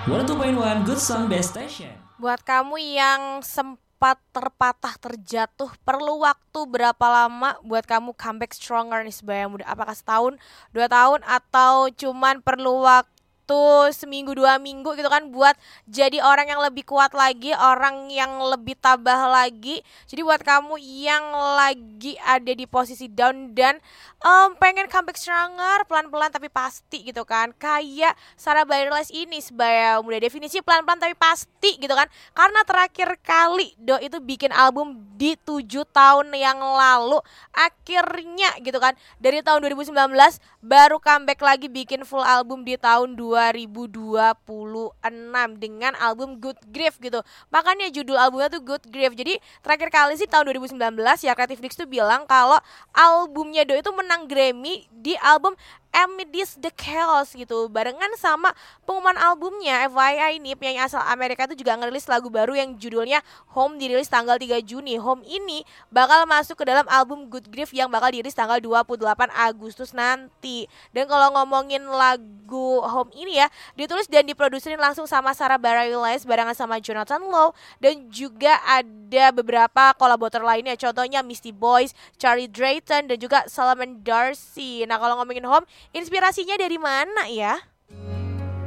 102.1 Good Song Best Station. Buat kamu yang sempat terpatah terjatuh, perlu waktu berapa lama buat kamu comeback stronger nih sebagai muda? Apakah setahun, 2 tahun, atau cuman perlu waktu seminggu 2 minggu gitu kan buat jadi orang yang lebih kuat lagi, orang yang lebih tabah lagi. Jadi buat kamu yang lagi ada di posisi down dan pengen comeback stronger pelan-pelan tapi pasti gitu kan, kayak Sarah Bareilles ini sebagai muda, definisi pelan-pelan tapi pasti gitu kan, karena terakhir kali Do itu bikin album di 7 tahun yang lalu. Akhirnya gitu kan, dari tahun 2019 baru comeback lagi bikin full album di tahun 2026 dengan album Good Grief gitu. Makanya judul albumnya tuh Good Grief. Jadi terakhir kali sih tahun 2019 ya Creative Dix tuh bilang kalau albumnya Do itu menang Grammy di album Amidst the Chaos gitu, barengan sama pengumuman albumnya. FYI ini penyanyi asal Amerika itu juga ngerilis lagu baru yang judulnya Home, dirilis tanggal 3 Juni. Home ini bakal masuk ke dalam album Good Grief yang bakal dirilis tanggal 28 Agustus nanti. Dan kalau ngomongin lagu Home ini ya, ditulis dan diproduserin langsung sama Sarah Bareilles barengan sama Jonathan Lowe, dan juga ada beberapa kolaborator lainnya, contohnya Misty Boyce, Charlie Drayton, dan juga Solomon Darcy. Nah kalau ngomongin Home, inspirasinya dari mana ya?